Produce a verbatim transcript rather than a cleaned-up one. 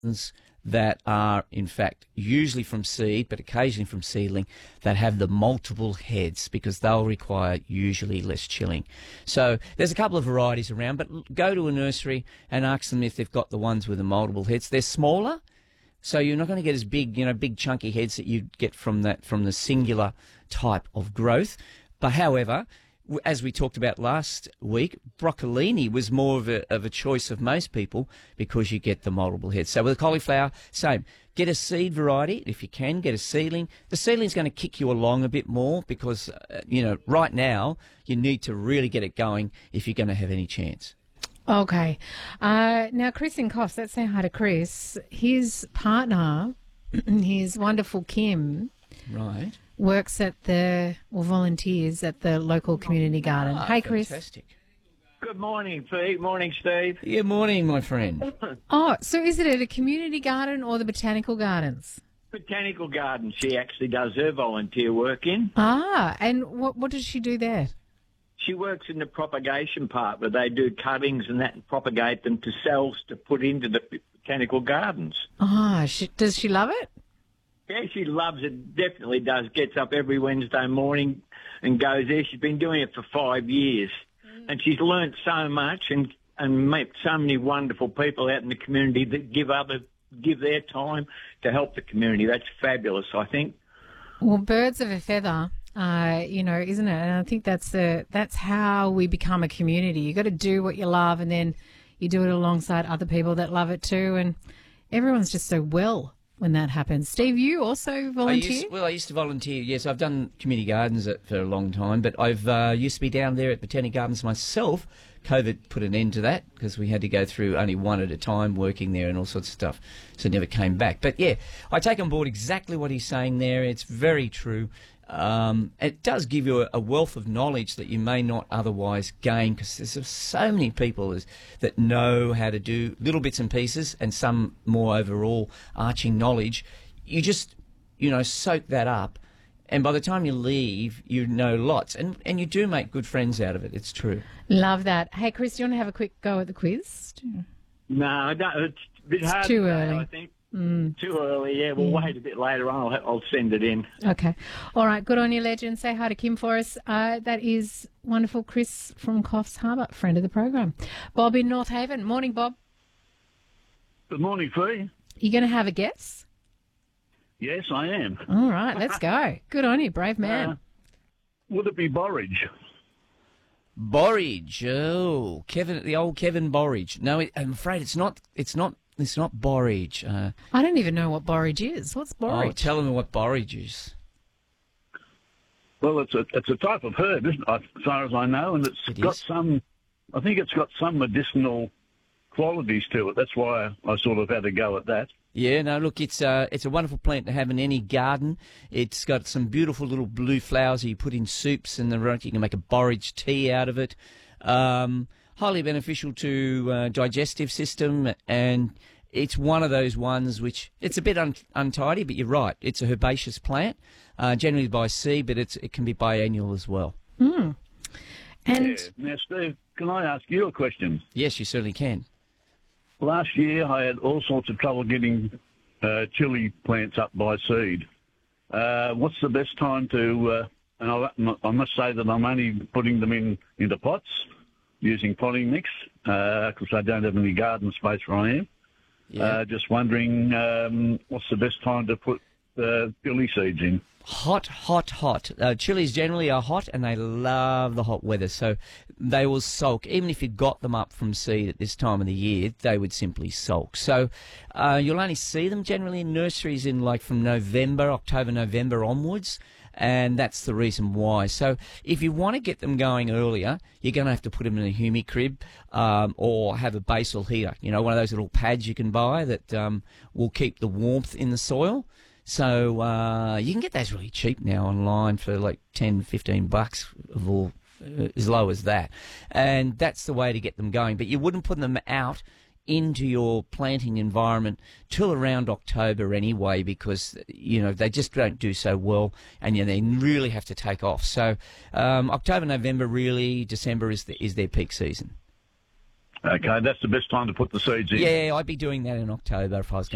that are, in fact, usually from seed, but occasionally from seedling, that have the multiple heads, because they'll require usually less chilling. So there's a couple of varieties around, but go to a nursery and ask them if they've got the ones with the multiple heads. They're smaller, so you're not going to get as big, you know, big chunky heads that you get from that from the singular type of growth. But however, as we talked about last week, broccolini was more of a, of a choice of most people because you get the multiple heads. So with the cauliflower, same. Get a seed variety if you can. Get a seedling. The seedling's going to kick you along a bit more because, uh, you know, right now you need to really get it going if you're going to have any chance. Okay. Uh, now, Chris in Coffs, let's say hi to Chris. His partner, his wonderful Kim, right, works at the, or volunteers at the local community garden. Ah, hey, Chris. Fantastic. Good morning, Pete. Morning, Steve. Yeah, morning, my friend. Oh, so is it at a community garden or the botanical gardens? Botanical Garden. She actually does her volunteer work in. Ah, and what what does she do there? She works in the propagation part where they do cuttings and that and propagate them to cells to put into the botanical gardens. Ah, she, does she love it? Yeah, she loves it, definitely does. Gets up every Wednesday morning and goes there. She's been doing it for five years. Mm. And she's learnt so much and, and met so many wonderful people out in the community that give other, give their time to help the community. That's fabulous, I think. Well, birds of a feather, uh, you know, isn't it? And I think that's the that's how we become a community. You got to do what you love, and then you do it alongside other people that love it too. And everyone's just so well when that happens. Steve, you also volunteer? I used, well, I used to volunteer, yes. I've done community gardens for a long time, but I've uh, used to be down there at Botanic Gardens myself. COVID put an end to that because we had to go through only one at a time working there and all sorts of stuff, so it never came back. But, yeah, I take on board exactly what he's saying there. It's very true. Um, it does give you a, a wealth of knowledge that you may not otherwise gain because there's so many people as, that know how to do little bits and pieces and some more overall arching knowledge. You just, you know, soak that up, and by the time you leave, you know lots, and, and you do make good friends out of it. It's true. Love that. Hey, Chris, do you want to have a quick go at the quiz? No, I don't, it's a bit it's hard too to early. say, I think. Mm. Too early, yeah. We'll mm. wait a bit later on. I'll, I'll send it in. Okay. All right. Good on you, legend. Say hi to Kim for us. Uh, that is wonderful Chris from Coffs Harbour, friend of the program. Bob in North Haven. Morning, Bob. Good morning, Fee. You going to have a guess? Yes, I am. All right. Let's go. Good on you, brave man. Uh, would it be borage? Borage. Oh, Kevin, the old Kevin Borage. No, it, I'm afraid it's not. It's not. It's not borage. Uh, I don't even know what borage is. What's borage? Oh, tell me what borage is. Well, it's a it's a type of herb, isn't it, as far as I know, and it's it got is. some. I think it's got some medicinal qualities to it. That's why I sort of had a go at that. Yeah, no, look, it's uh, it's a wonderful plant to have in any garden. It's got some beautiful little blue flowers that you put in soups, and the you can make a borage tea out of it. Um, highly beneficial to uh, digestive system, and it's one of those ones which it's a bit un- untidy, but you're right. It's a herbaceous plant, uh, generally by seed, but it's it can be biennial as well. Mm. And yeah. Now, Steve, can I ask you a question? Yes, you certainly can. Last year, I had all sorts of trouble getting uh, chili plants up by seed. Uh, what's the best time to? Uh, and I, I must say that I'm only putting them in into pots using potting mix because uh, I don't have any garden space where I am. Yeah. Uh, just wondering um, what's the best time to put uh, chili seeds in? Hot, hot, hot. Uh, chilies generally are hot and they love the hot weather, so they will sulk. Even if you got them up from seed at this time of the year, they would simply sulk. So uh, you'll only see them generally in nurseries in like from November, October, November onwards, and that's the reason why. So if you want to get them going earlier, you're going to have to put them in a humi crib um, or have a basal heater, you know, one of those little pads you can buy that um, will keep the warmth in the soil. So uh, you can get those really cheap now online for like ten, fifteen bucks, of all, uh, as low as that. And that's the way to get them going. But you wouldn't put them out into your planting environment till around October anyway, because, you know, they just don't do so well and you know, they really have to take off. So um, October, November, really, December is, the, is their peak season. Okay, that's the best time to put the seeds in. Yeah, I'd be doing that in October if I was going